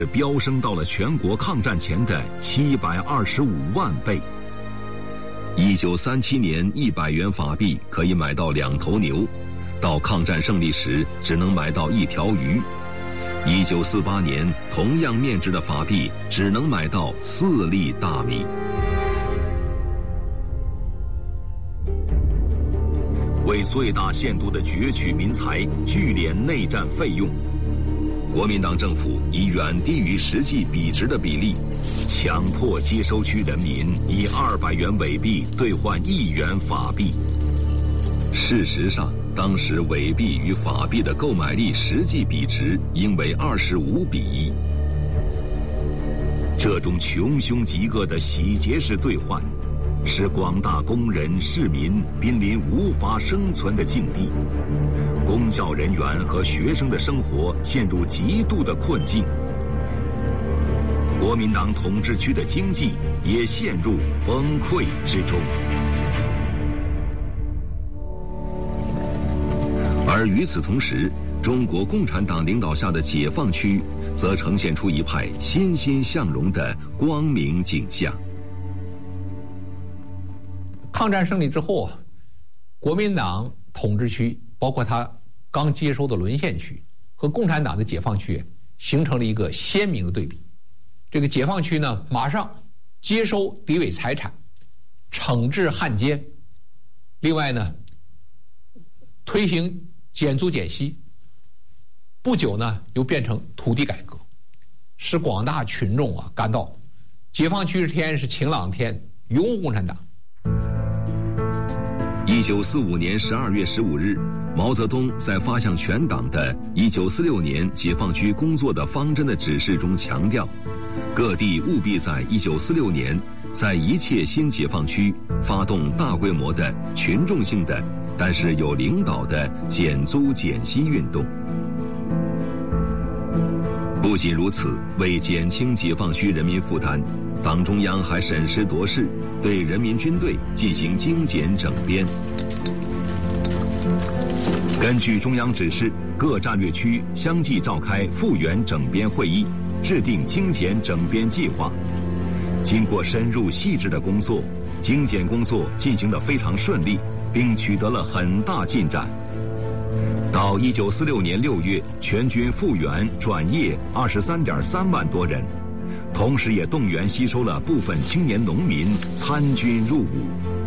飙升到了全国抗战前的725万倍。1937年100元法币可以买到2头牛，到抗战胜利时只能买到1条鱼。1948年同样面值的法币只能买到4粒大米。为最大限度地攫取民财，聚敛内战费用，国民党政府以远低于实际比值的比例，强迫接收区人民以200元伪币兑换1元法币。事实上，当时伪币与法币的购买力实际比值应为25:1。这种穷凶极恶的洗劫式兑换，使广大工人市民濒临无法生存的境地，公教人员和学生的生活陷入极度的困境，国民党统治区的经济也陷入崩溃之中。而与此同时，中国共产党领导下的解放区则呈现出一派欣欣向荣的光明景象。 抗战胜利之后啊，国民党统治区包括他刚接收的沦陷区和共产党的解放区形成了一个鲜明的对比。这个解放区呢，马上接收敌伪财产，惩治汉奸，另外呢，推行减租减息，不久呢又变成土地改革，使广大群众啊感到解放区之天是晴朗天，拥护共产党。 1945年12月15日，毛泽东在发向全党的1946年解放区工作的方针的指示中强调，各地务必在1946年在一切新解放区发动大规模的群众性的但是有领导的减租减息运动。不仅如此，为减轻解放区人民负担，党中央还审时度势，对人民军队进行精简整编。根据中央指示，各战略区相继召开复员整编会议，制定精简整编计划。经过深入细致的工作，精简工作进行得非常顺利，并取得了很大进展。到1946年6月，全军复员转业23.3万多人，同时也动员吸收了部分青年农民参军入伍。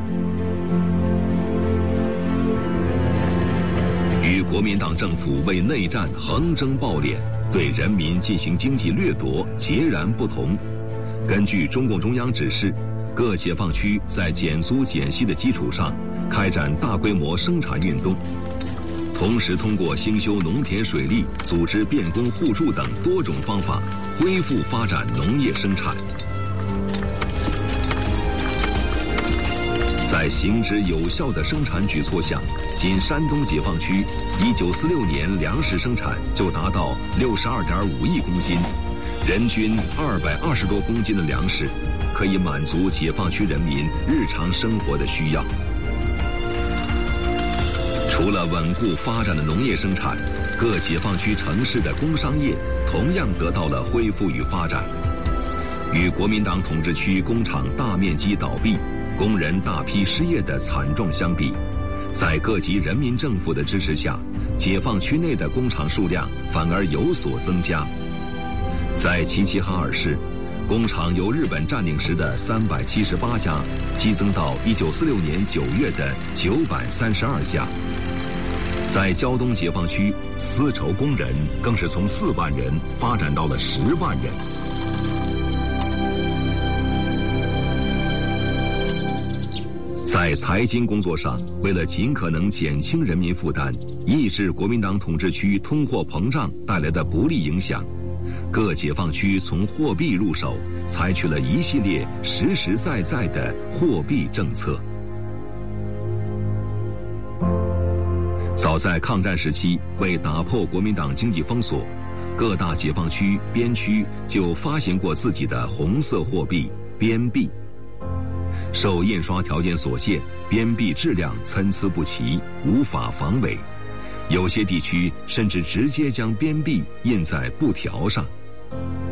与国民党政府为内战横征暴敛，对人民进行经济掠夺截然不同。根据中共中央指示，各解放区在减租减息的基础上，开展大规模生产运动，同时通过兴修农田水利、组织变工互助等多种方法，恢复发展农业生产。在行之有效的生产举措下，仅山东解放区1946年粮食生产就达到62.5亿公斤，人均220多公斤的粮食，可以满足解放区人民日常生活的需要。除了稳固发展的农业生产，各解放区城市的工商业同样得到了恢复与发展。与国民党统治区工厂大面积倒闭、工人大批失业的惨状相比，在各级人民政府的支持下，解放区内的工厂数量反而有所增加。在齐齐哈尔市，工厂由日本占领时的378家，激增到1946年9月的932家。在胶东解放区，丝绸工人更是从4万人发展到了10万人。在财经工作上，为了尽可能减轻人民负担，抑制国民党统治区通货膨胀带来的不利影响，各解放区从货币入手，采取了一系列实实在在的货币政策。早在抗战时期，为打破国民党经济封锁，各大解放区边区就发行过自己的红色货币边币。受印刷条件所限，边币质量参差不齐，无法防伪。有些地区甚至直接将边币印在布条上。